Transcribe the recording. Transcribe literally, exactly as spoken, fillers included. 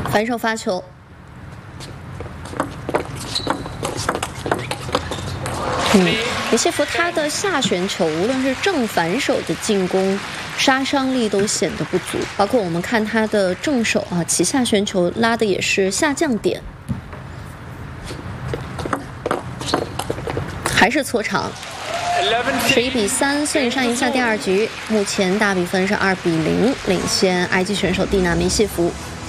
反手发球。 嗯，米谢夫他的下旋球，无论是正反手的进攻，杀伤力都显得不足。包括我们看他的正手啊，其下旋球拉的也是下降点，还是搓长。十一比三，孙颖莎赢下第二局。目前大比分是二比零，领先埃及选手蒂娜米谢夫。